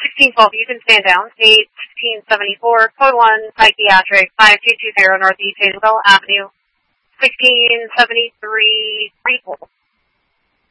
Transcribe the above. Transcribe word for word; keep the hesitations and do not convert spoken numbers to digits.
sixteen twelve, you can stand down. State sixteen seventy-four, code one, psychiatric, five two two zero Northeast Hazelbell Avenue, sixteen seventy-three, Repulse.